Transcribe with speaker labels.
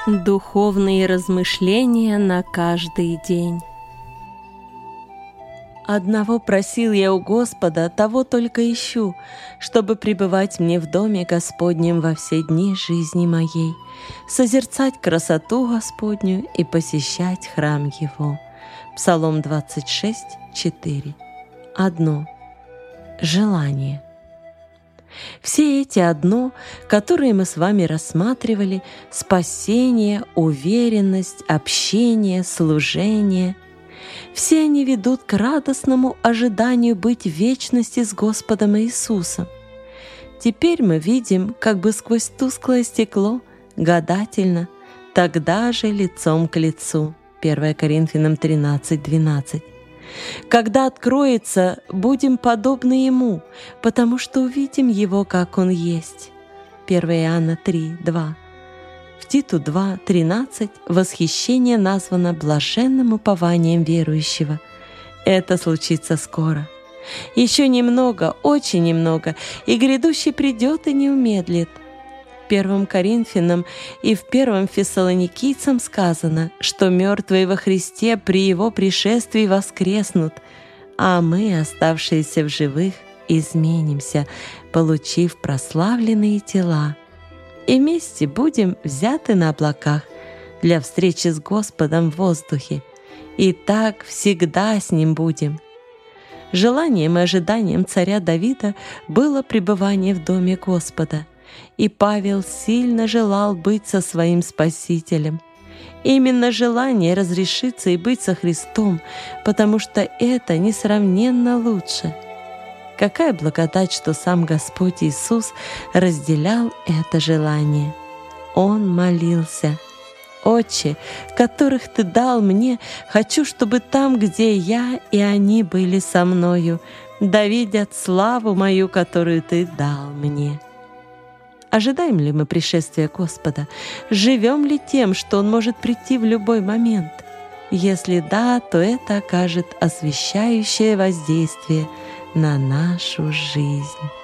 Speaker 1: Духовные размышления на каждый день. Одного просил я у Господа, того только ищу, чтобы пребывать мне в доме Господнем во все дни жизни моей, созерцать красоту Господню и посещать храм Его. Псалом 26, 4. Одно. Желание. Все эти одно, которые мы с вами рассматривали, спасение, уверенность, общение, служение, все они ведут к радостному ожиданию быть в вечности с Господом Иисусом. Теперь мы видим, как бы сквозь тусклое стекло, гадательно, тогда же лицом к лицу. 1 Коринфянам 13, 12. Когда откроется, будем подобны Ему, потому что увидим Его, как Он есть. 1 Иоанна 3, 2. В Титу 2, 13 восхищение названо блаженным упованием верующего. Это случится скоро. Еще немного, очень немного, и грядущий придет и не умедлит. В 1 Коринфянам и в 1 Фессалоникийцам сказано, что мертвые во Христе при Его пришествии воскреснут, а мы, оставшиеся в живых, изменимся, получив прославленные тела. И вместе будем взяты на облаках для встречи с Господом в воздухе, и так всегда с Ним будем. Желанием и ожиданием царя Давида было пребывание в доме Господа, и Павел сильно желал быть со своим Спасителем. Именно желание разрешиться и быть со Христом, потому что это несравненно лучше. Какая благодать, что сам Господь Иисус разделял это желание. Он молился: «Отче, которых Ты дал мне, хочу, чтобы там, где я, и они были со мною, да видят славу мою, которую Ты дал мне». Ожидаем ли мы пришествия Господа? Живем ли тем, что Он может прийти в любой момент? Если да, то это окажет освещающее воздействие на нашу жизнь.